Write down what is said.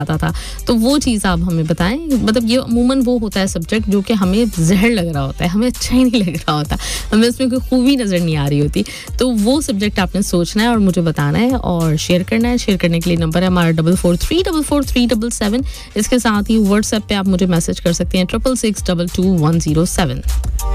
आता था। तो वो चीज़ आप हमें बताएं। मतलब ये अमूमन वो होता है सब्जेक्ट जो कि हमें जहर लग रहा होता है, हमें अच्छा ही नहीं लग रहा होता, हमें उसमें कोई खूबी नज़र नहीं आ रही होती। तो वो सब्जेक्ट आपने सोचना है और मुझे बताना है और शेयर करना है। शेयर करने के लिए नंबर है हमारा 44344437। इसके साथ ही व्हाट्सएप पे आप मुझे मैसेज कर सकते हैं 66622107।